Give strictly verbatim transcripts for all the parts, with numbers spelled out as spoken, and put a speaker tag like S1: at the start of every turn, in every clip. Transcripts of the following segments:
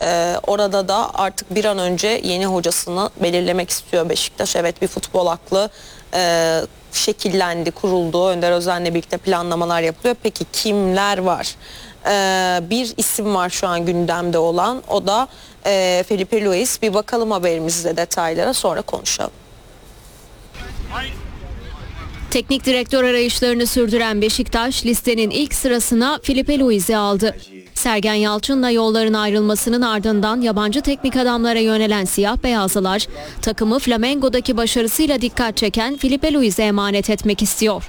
S1: Ee, orada da artık bir an önce yeni hocasını belirlemek istiyor Beşiktaş. Evet, bir futbol aklı e, şekillendi, kuruldu. Önder Özen'le birlikte planlamalar yapılıyor. Peki kimler var? Ee, bir isim var şu an gündemde olan. O da e, Felipe Luis. Bir bakalım haberimizde detaylara, sonra konuşalım.
S2: Teknik direktör arayışlarını sürdüren Beşiktaş listenin ilk sırasına Felipe Luis'i aldı. Sergen Yalçın'la yolların ayrılmasının ardından yabancı teknik adamlara yönelen siyah beyazlılar takımı Flamengo'daki başarısıyla dikkat çeken Felipe Luis'e emanet etmek istiyor.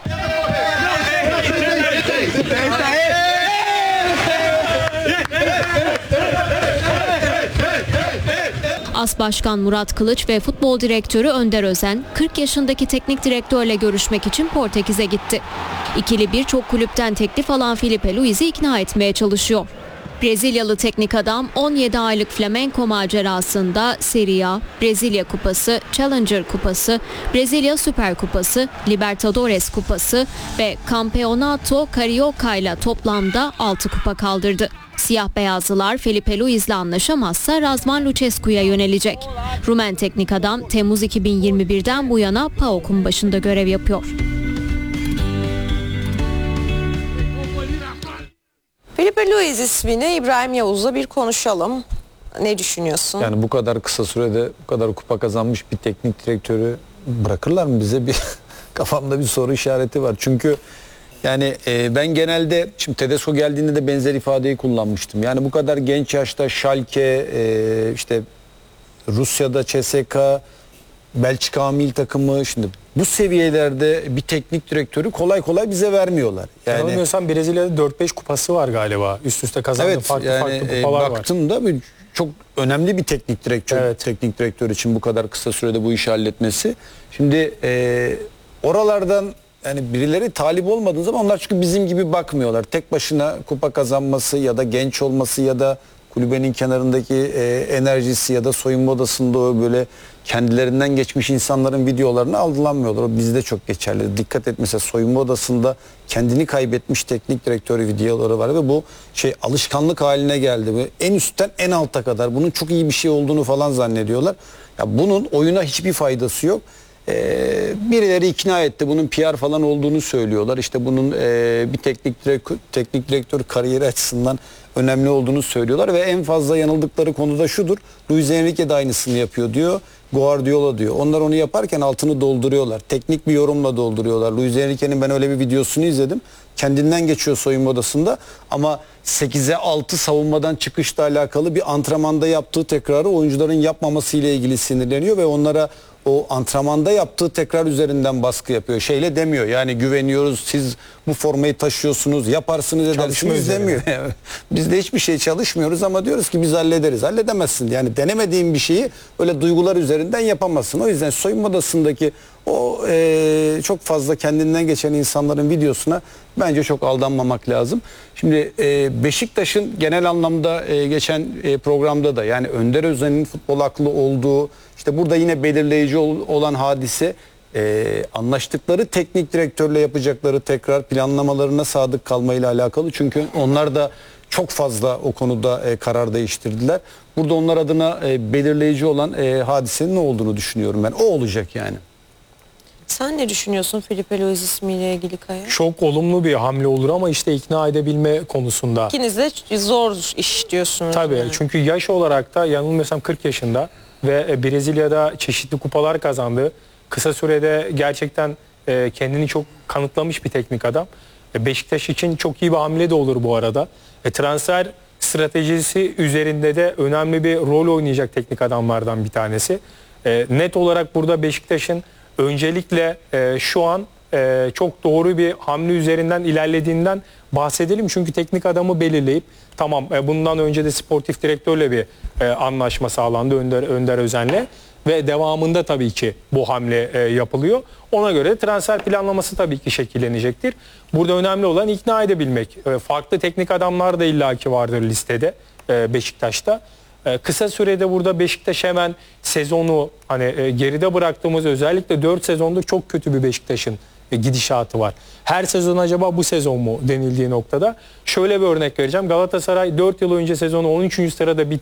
S2: As Başkan Murat Kılıç ve futbol direktörü Önder Özen kırk yaşındaki teknik direktörle görüşmek için Portekiz'e gitti. İkili birçok kulüpten teklif alan Felipe Luis'i ikna etmeye çalışıyor. Brezilyalı teknik adam on yedi aylık Flamengo macerasında Serie A, Brezilya Kupası, Challenger Kupası, Brezilya Süper Kupası, Libertadores Kupası ve Campeonato Carioca ile toplamda altı kupa kaldırdı. Siyah beyazlılar Felipe Luis'le anlaşamazsa Razvan Lucescu'ya yönelecek. Rumen teknik adam Temmuz iki bin yirmi bir'den bu yana PAOK'un başında görev yapıyor.
S1: Felipe Luis ismini İbrahim Yavuz'la bir konuşalım. Ne düşünüyorsun?
S3: Yani bu kadar kısa sürede bu kadar kupa kazanmış bir teknik direktörü bırakırlar mı bize? Bir kafamda bir soru işareti var. Çünkü yani e, ben genelde şimdi Tedesco geldiğinde de benzer ifadeyi kullanmıştım. Yani bu kadar genç yaşta Schalke, e, işte Rusya'da C S K, Belçika A takımı, şimdi bu seviyelerde bir teknik direktörü kolay kolay bize vermiyorlar. Yani
S4: yanılmıyorsam Brezilya'da dört beş kupası var galiba. Üst üste kazandığı
S3: evet,
S4: farklı
S3: yani,
S4: farklı kupalar
S3: e,
S4: var.
S3: baktığımda bir, çok önemli bir teknik direktör,
S4: evet.
S3: teknik direktör için bu kadar kısa sürede bu işi halletmesi. Şimdi e, oralardan yani birileri talip olmadığı zaman onlar çünkü bizim gibi bakmıyorlar. Tek başına kupa kazanması ya da genç olması ya da kulübenin kenarındaki e, enerjisi ya da soyunma odasında o böyle kendilerinden geçmiş insanların videolarını algılanmıyorlar. O bizde çok geçerli. Dikkat et, mesela soyunma odasında kendini kaybetmiş teknik direktörü videoları var ve bu şey alışkanlık haline geldi. Böyle en üstten en alta kadar bunun çok iyi bir şey olduğunu falan zannediyorlar. Ya bunun oyuna hiçbir faydası yok. Ee, birileri ikna etti, bunun P R falan olduğunu söylüyorlar. İşte bunun e, bir teknik direktör, teknik direktör kariyeri açısından önemli olduğunu söylüyorlar ve en fazla yanıldıkları konuda şudur: Luis Enrique de aynısını yapıyor diyor, Guardiola diyor. Onlar onu yaparken altını dolduruyorlar. Teknik bir yorumla dolduruyorlar. Luis Enrique'nin ben öyle bir videosunu izledim. Kendinden geçiyor soyunma odasında ama sekize altı savunmadan çıkışla alakalı bir antrenmanda yaptığı tekrarı oyuncuların yapmaması ile ilgili sinirleniyor ve onlara o antrenmanda yaptığı tekrar üzerinden baskı yapıyor. Şeyle demiyor yani güveniyoruz, siz bu formayı taşıyorsunuz, yaparsınız, edersiniz demiyor. Biz de hiçbir şey çalışmıyoruz ama diyoruz ki biz hallederiz. Halledemezsin. Yani denemediğin bir şeyi öyle duygular üzerinden yapamazsın. O yüzden soyunma odasındaki o e, çok fazla kendinden geçen insanların videosuna bence çok aldanmamak lazım. Şimdi e, Beşiktaş'ın genel anlamda e, geçen e, programda da yani Önder Özen'in futbol aklı olduğu, işte burada yine belirleyici ol, olan hadise e, anlaştıkları teknik direktörle yapacakları tekrar planlamalarına sadık kalmayla alakalı. Çünkü onlar da çok fazla o konuda e, karar değiştirdiler. Burada onlar adına e, belirleyici olan e, hadisenin ne olduğunu düşünüyorum ben. O olacak yani.
S1: Sen ne düşünüyorsun Felipe Luis ismiyle ilgili Kaya?
S4: Çok olumlu bir hamle olur ama işte ikna edebilme konusunda.
S1: İkiniz de zor iş diyorsunuz.
S4: Tabii
S1: yani.
S4: Çünkü yaş olarak da yanılmıyorsam kırk yaşında ve Brezilya'da çeşitli kupalar kazandı. Kısa sürede gerçekten kendini çok kanıtlamış bir teknik adam. Beşiktaş için çok iyi bir hamle de olur bu arada. Transfer stratejisi üzerinde de önemli bir rol oynayacak teknik adamlardan bir tanesi. Net olarak burada Beşiktaş'ın öncelikle e, şu an e, çok doğru bir hamle üzerinden ilerlediğinden bahsedelim. Çünkü teknik adamı belirleyip tamam e, bundan önce de sportif direktörle bir e, anlaşma sağlandı Önder, Önder Özen'le ve devamında tabii ki bu hamle e, yapılıyor. Ona göre transfer planlaması tabii ki şekillenecektir. Burada önemli olan ikna edebilmek. E, farklı teknik adamlar da illaki vardır listede e, Beşiktaş'ta. Kısa sürede burada Beşiktaş hemen sezonu hani geride bıraktığımız özellikle dört sezondur çok kötü bir Beşiktaş'ın gidişatı var. Her sezon acaba bu sezon mu denildiği noktada şöyle bir örnek vereceğim. Galatasaray dört yıl önce sezonu on üçüncü sırada bitirdi.